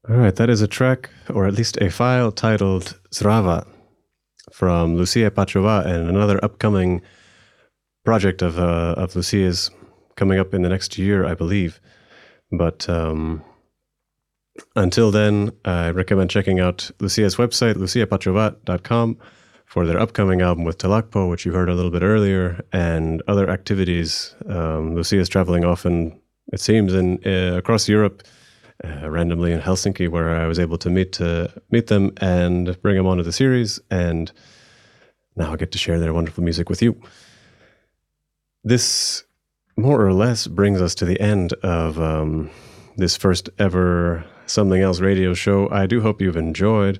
All right, that is a track, or at least a file, titled Zrava from Lucia Pachova, and another upcoming project of Lucia's coming up in the next year, I believe. But until then, I recommend checking out Lucia's website, luciapachova.com, for their upcoming album with Talakpo, which you heard a little bit earlier, and other activities. Lucia's traveling often, it seems, across Europe, randomly in Helsinki, where I was able to meet them and bring them onto the series, and now I get to share their wonderful music with you. This more or less brings us to the end of this first ever Something Else radio show. I do hope you've enjoyed.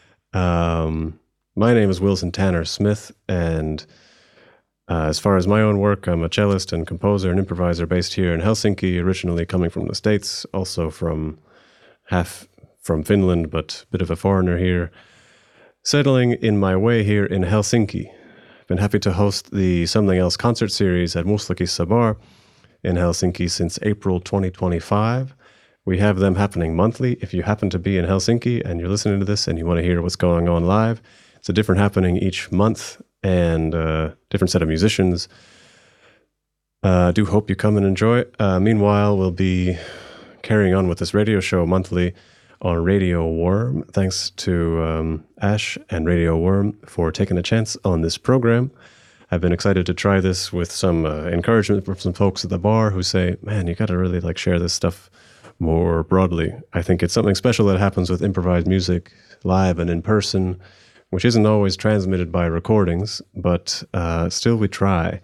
My name is Wilson Tanner Smith, and as far as my own work, I'm a cellist and composer and improviser based here in Helsinki, originally coming from the States, also half from Finland, but a bit of a foreigner here, settling in my way here in Helsinki. I've been happy to host the Something Else concert series at Mustakissa Bar in Helsinki since April 2025. We have them happening monthly. If you happen to be in Helsinki and you're listening to this and you want to hear what's going on live, it's a different happening each month and a different set of musicians. I do hope you come and enjoy. Meanwhile, we'll be carrying on with this radio show monthly on Radio Worm. Thanks to Ash and Radio Worm for taking a chance on this program. I've been excited to try this with some encouragement from some folks at the bar who say, man, you got to really share this stuff more broadly. I think it's something special that happens with improvised music live and in person, which isn't always transmitted by recordings, but still we try.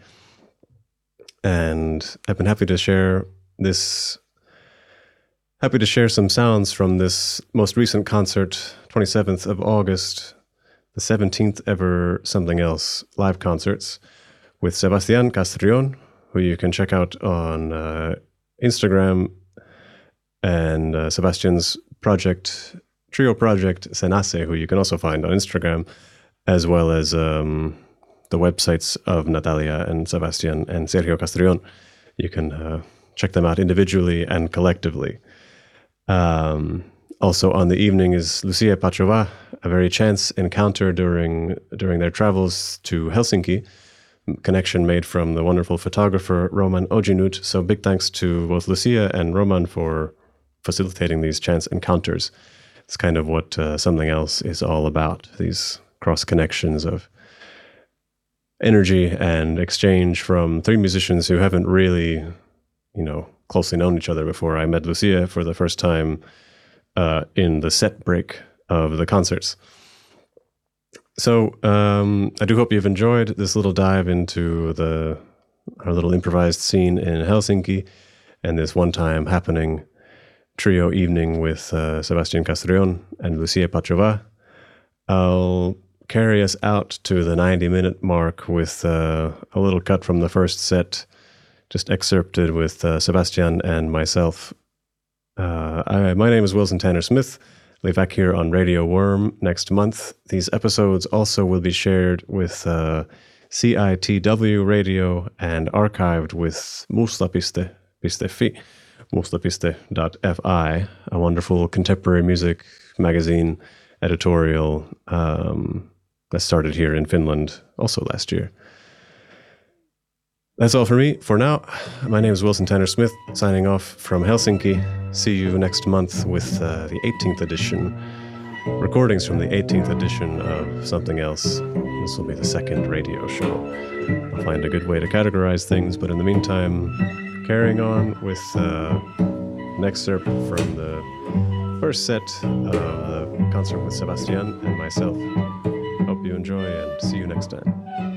And I've been happy to share some sounds from this most recent concert, 27th of August, the 17th ever Something Else live concerts with Sebastián Castrillón, who you can check out on Instagram, and Sebastian's trio project Senace, who you can also find on Instagram, as well as the websites of Natalia and Sebastian and Sergio Castrillón. You can check them out individually and collectively. Also on the evening is Lucia Pachova, a very chance encounter during their travels to Helsinki, connection made from the wonderful photographer Roman Ojinut. So big thanks to both Lucia and Roman for facilitating these chance encounters. It's kind of what Something Else is all about, these cross connections of energy and exchange from three musicians who haven't really, closely known each other before. I met Lucia for the first time in the set break of the concerts. So I do hope you've enjoyed this little dive into our little improvised scene in Helsinki and this one-time happening trio evening with Sebastián Castrillón and Lucia Pachova. I'll carry us out to the 90-minute mark with a little cut from the first set, just excerpted with Sebastián and myself. My name is Wilson Tanner Smith. I'll be back here on Radio Worm next month. These episodes also will be shared with CITW Radio and archived with Musta.fi, musta.fi, a wonderful contemporary music magazine editorial that started here in Finland also last year. That's all for me for now. My name is Wilson Tanner Smith, signing off from Helsinki. See you next month with the 18th edition, recordings from the 18th edition of Something Else. This will be the second radio show. I'll find a good way to categorize things, but in the meantime, carrying on with an excerpt from the first set of the concert with Sebastián and myself. Hope you enjoy and see you next time.